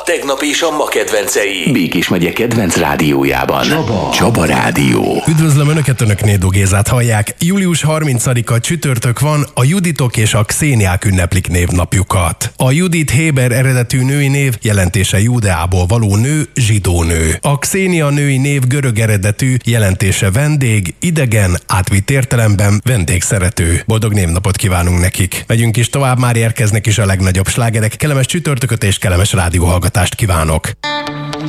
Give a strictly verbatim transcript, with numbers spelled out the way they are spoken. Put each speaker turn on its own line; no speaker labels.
tegnap és a ma kedvencei.
Békés megye kedvenc rádiójában. Csaba. Csaba Rádió.
Üdvözlöm Önöket, Önök Nédó Gézát hallják. július harmincadika csütörtök van, a Juditok és a Xéniák ünneplik névnapjukat. A Judit héber eredetű női név, jelentése Júdeából való nő, zsidó nő. A Xénia női név görög eredetű, jelentése vendég, idegen, átvitt értelemben vendégszerető. Boldog névnapot kívánunk nekik. Megyünk is tovább, már érkeznek is a legnagyobb slágerek. Kellemes csütörtököt és kellemes rádióhallgatást kívánok.